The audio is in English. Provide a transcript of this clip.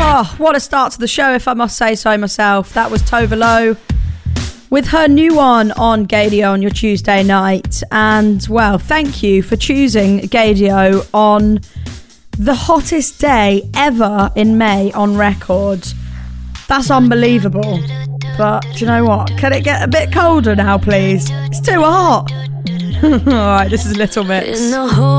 Oh, what a start to the show, if I must say so myself. That was Tove Lo with her new one on Gaydio on your Tuesday night. And, well, thank you for choosing Gaydio on the hottest day ever in May on record. That's unbelievable. But do you know what? Can it get a bit colder now, please? It's too hot. All right, this is Little Mix.